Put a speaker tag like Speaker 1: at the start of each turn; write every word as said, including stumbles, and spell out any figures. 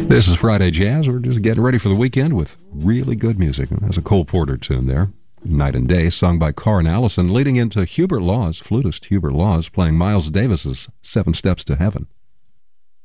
Speaker 1: This is Friday Jazz. We're just getting ready for the weekend with really good music. There's a Cole Porter tune there, Night and Day, sung by Carn Allison, leading into Hubert Laws, flutist Hubert Laws, playing Miles Davis's Seven Steps to Heaven.